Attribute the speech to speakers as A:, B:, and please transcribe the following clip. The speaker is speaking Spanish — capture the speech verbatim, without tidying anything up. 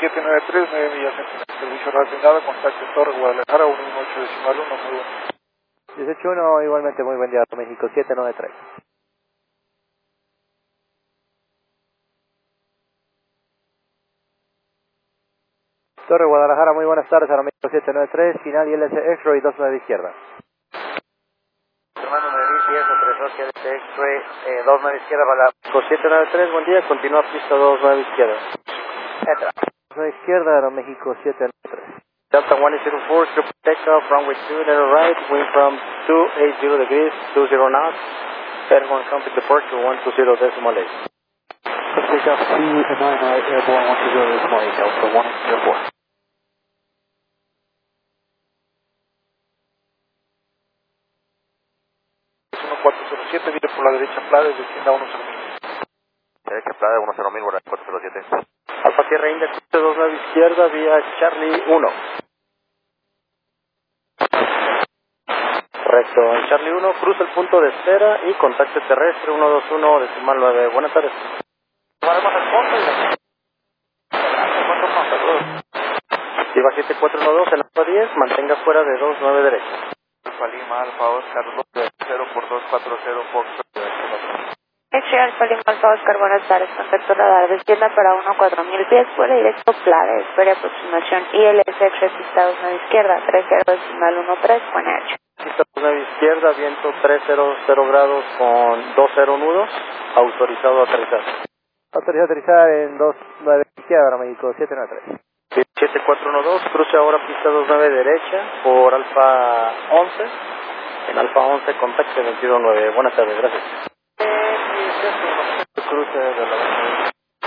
A: siete nueve tres, nueve millas en servicio reasignado, contacto Torre Guadalajara, uno uno ocho decimal uno, muy bueno.
B: dieciocho uno, igualmente muy buen día, México siete nueve tres. Torre Guadalajara, muy buenas tardes, Aeroméxico siete nueve tres, final I L S X-Ray dos nueve izquierda.
C: Hermano Madrid, diez o tres dos, I L S X-Ray eh, dos nueve izquierda para la siete nueve tres, buen día, continúa pista dos nueve izquierda. Entra.
B: dos nueve izquierda, Aeroméxico siete nueve tres.
C: Delta one zero four, triple takeoff, runway two, letter right, wind from two eighty degrees, two zero knots, head one complete departure, one two zero decimal eight.
D: Takeoff two nine right, airborne one two zero decimal eight, Delta one zero four.
A: uno cuatro cero siete, viene por la derecha Playa, descienda uno cero mil.
C: Derecha Playa, uno cero mil, cuatro cero siete. Alfa Sierra Index dos nueve izquierda, vía Charlie uno. Correcto, en Charlie uno, cruza el punto de espera y contacto terrestre uno dos uno, decimal nueve. Buenas tardes. Tomaremos el punto y... Viva siete cuatro uno dos, en Alfa diez, mantenga fuera de dos nueve derecha.
A: Alfa Lima, Alfa Oscar, dos cero por dos cuatro cero, Fox.
E: X-Ray Alfa Lima Alfa Oscar, buenas tardes, contacto radar, descienda para uno cuatro mil pies, fuera directo Playa, espere aproximación I L S X, pista dos nueve izquierda, tres cero decimal uno tres, buena hecho.
C: Pista dos nueve izquierda, viento tres cero cero grados con dos cero nudos, autorizado a aterrizar.
B: Autorizado a aterrizar en dos nueve izquierda, Aeroméxico siete nueve tres.
C: siete cuatro uno dos, cruce ahora pista dos nueve derecha por Alfa once, en Alfa once contacto veintidós nueve. Buenas tardes, gracias.
A: Cruce de la